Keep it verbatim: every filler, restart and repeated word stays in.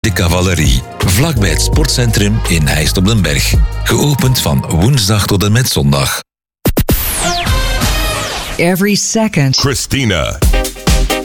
De Cavalerie, vlakbij het sportcentrum in Heist op den Berg. Geopend van woensdag tot en met zondag. Every second. Christina.